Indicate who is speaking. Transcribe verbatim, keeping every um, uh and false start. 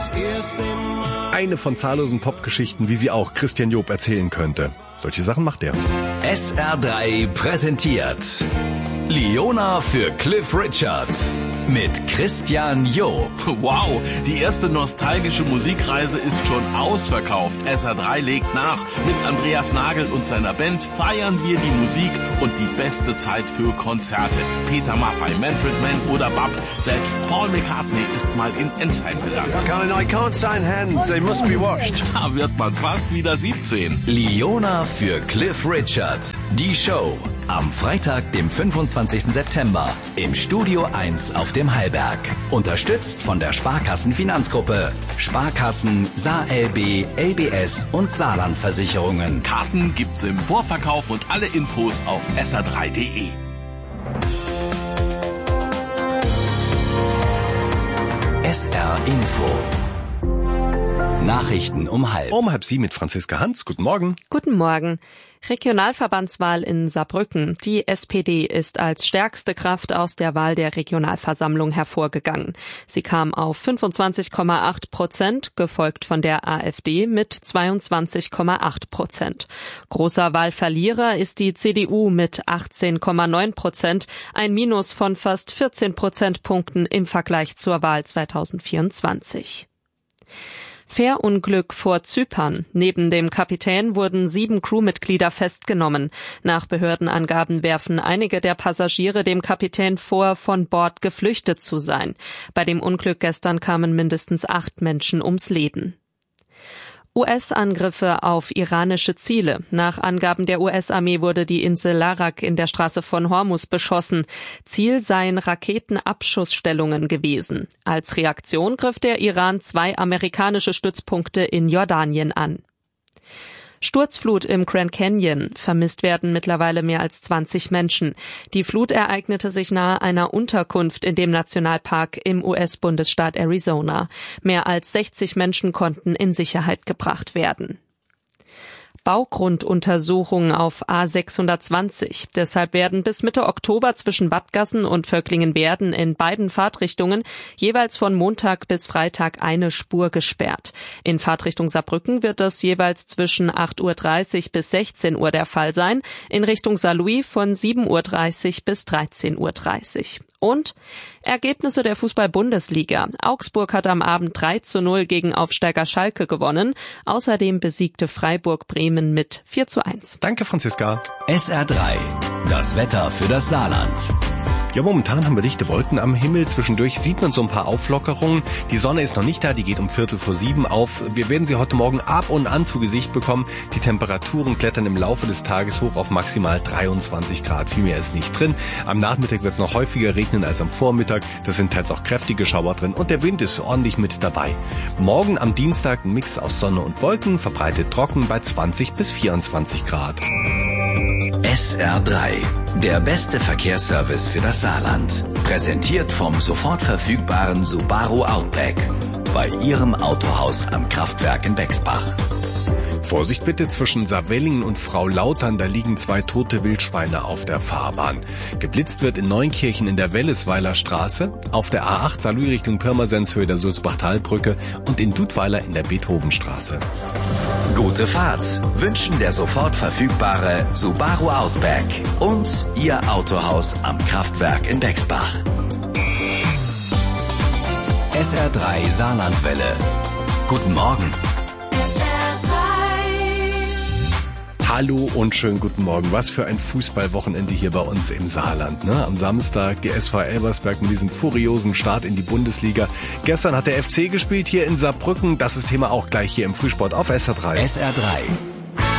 Speaker 1: das erste Mal.
Speaker 2: Eine von zahllosen Popgeschichten, wie sie auch Christian Job erzählen könnte. Solche Sachen macht er.
Speaker 3: S R drei präsentiert Liona für Cliff Richard mit Christian Job.
Speaker 4: Wow, die erste nostalgische Musikreise ist schon ausverkauft. S R drei legt nach. Mit Andreas Nagel und seiner Band feiern wir die Musik und die beste Zeit für Konzerte. Peter Maffay, Manfred Mann oder Bab. Selbst Paul McCartney ist mal in Ensheim gelandet.
Speaker 5: I can't sign hands, they must be washed.
Speaker 4: Da wird man fast wieder siebzehn.
Speaker 3: Liona für Cliff Richard. Die Show. Am Freitag, dem fünfundzwanzigsten September im Studio eins auf dem Hallberg. Unterstützt von der Sparkassen-Finanzgruppe, Sparkassen, SaarLB, L B S und Saarland-Versicherungen.
Speaker 4: Karten gibt's im Vorverkauf und alle Infos auf S R drei punkt de.
Speaker 3: S R Info. Nachrichten um halb.
Speaker 2: Um halb sieben mit Franziska Hans. Guten Morgen.
Speaker 6: Guten Morgen. Regionalverbandswahl in Saarbrücken. Die S P D ist als stärkste Kraft aus der Wahl der Regionalversammlung hervorgegangen. Sie kam auf fünfundzwanzig Komma acht Prozent, gefolgt von der AfD mit zweiundzwanzig Komma acht Prozent. Großer Wahlverlierer ist die C D U mit achtzehn Komma neun Prozent, ein Minus von fast vierzehn Prozentpunkten im Vergleich zur Wahl zweitausendvierundzwanzig. Fährunglück vor Zypern. Neben dem Kapitän wurden sieben Crewmitglieder festgenommen. Nach Behördenangaben werfen einige der Passagiere dem Kapitän vor, von Bord geflüchtet zu sein. Bei dem Unglück gestern kamen mindestens acht Menschen ums Leben. U S-Angriffe auf iranische Ziele. Nach Angaben der U S-Armee wurde die Insel Larak in der Straße von Hormuz beschossen. Ziel seien Raketenabschussstellungen gewesen. Als Reaktion griff der Iran zwei amerikanische Stützpunkte in Jordanien an. Sturzflut im Grand Canyon. Vermisst werden mittlerweile mehr als zwanzig Menschen. Die Flut ereignete sich nahe einer Unterkunft in dem Nationalpark im U S-Bundesstaat Arizona. Mehr als sechzig Menschen konnten in Sicherheit gebracht werden. Baugrunduntersuchungen auf A sechshundertzwanzig. Deshalb werden bis Mitte Oktober zwischen Wattgassen und Völklingen-Werden in beiden Fahrtrichtungen jeweils von Montag bis Freitag eine Spur gesperrt. In Fahrtrichtung Saarbrücken wird das jeweils zwischen acht Uhr dreißig bis sechzehn Uhr der Fall sein, in Richtung Saarlouis von sieben Uhr dreißig bis dreizehn Uhr dreißig. Und Ergebnisse der Fußball-Bundesliga. Augsburg hat am Abend drei zu null gegen Aufsteiger Schalke gewonnen. Außerdem besiegte Freiburg Bremen mit vier zu eins.
Speaker 2: Danke, Franziska.
Speaker 3: S R drei. Das Wetter für das Saarland.
Speaker 2: Ja, momentan haben wir dichte Wolken am Himmel. Zwischendurch sieht man so ein paar Auflockerungen. Die Sonne ist noch nicht da, die geht um Viertel vor sieben auf. Wir werden sie heute Morgen ab und an zu Gesicht bekommen. Die Temperaturen klettern im Laufe des Tages hoch auf maximal dreiundzwanzig Grad. Viel mehr ist nicht drin. Am Nachmittag wird es noch häufiger regnen als am Vormittag. Da sind teils auch kräftige Schauer drin und der Wind ist ordentlich mit dabei. Morgen am Dienstag ein Mix aus Sonne und Wolken, verbreitet trocken bei zwanzig bis vierundzwanzig Grad.
Speaker 3: S R drei. Der beste Verkehrsservice für das Saarland. Präsentiert vom sofort verfügbaren Subaru Outback. Bei Ihrem Autohaus am Kraftwerk in Bexbach.
Speaker 2: Vorsicht bitte zwischen Saarwellingen und Frau Lautern, da liegen zwei tote Wildschweine auf der Fahrbahn. Geblitzt wird in Neunkirchen in der Wellesweiler Straße, auf der A acht Saarlouis Richtung Pirmasens Höhe der Sulzbachtalbrücke und in Dudweiler in der Beethovenstraße.
Speaker 3: Gute Fahrt wünschen der sofort verfügbare Subaru Outback und Ihr Autohaus am Kraftwerk in Bexbach. S R drei Saarlandwelle. Guten Morgen.
Speaker 2: Hallo und schönen guten Morgen. Was für ein Fußballwochenende hier bei uns im Saarland. Ne? Am Samstag die S V Elversberg mit diesem furiosen Start in die Bundesliga. Gestern hat der F C gespielt hier in Saarbrücken. Das ist Thema auch gleich hier im Frühsport auf S R drei.
Speaker 3: S R drei.